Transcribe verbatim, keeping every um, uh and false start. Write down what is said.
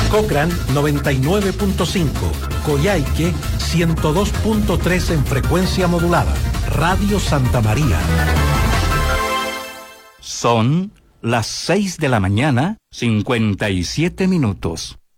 Cochrane noventa y nueve punto cinco, Coyhaique ciento dos punto tres en frecuencia modulada. Radio Santa María. Son las seis de la mañana, cincuenta y siete minutos.